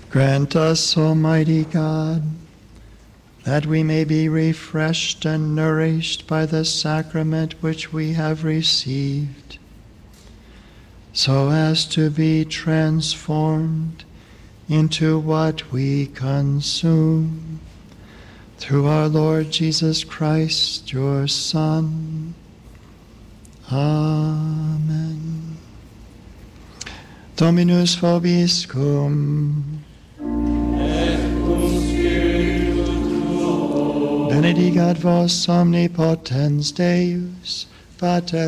Grant us, Almighty God, that we may be refreshed and nourished by the sacrament which we have received, so as to be transformed into what we consume. Through our Lord Jesus Christ, your Son. Amen. Dominus vobiscum. Benedicat vos omnipotens Deus, Pater